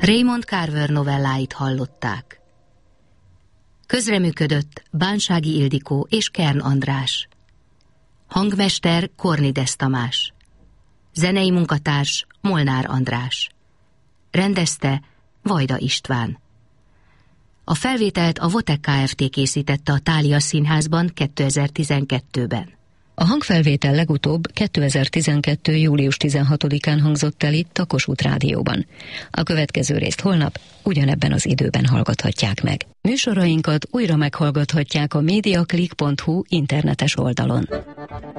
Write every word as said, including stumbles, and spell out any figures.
Raymond Carver novelláit hallották. Közreműködött Bánsági Ildikó és Kern András. Hangmester Kornides Tamás. Zenei munkatárs Molnár András. Rendezte Vajda István. A felvételt a Votek Kft. Készítette a Thália Színházban kétezer-tizenkettőben. A hangfelvétel legutóbb kétezer-tizenkettő. július tizenhatodikán hangzott el itt a Kossuth Rádióban. A következő részt holnap ugyanebben az időben hallgathatják meg. Műsorainkat újra meghallgathatják a mediaclick pont hu internetes oldalon.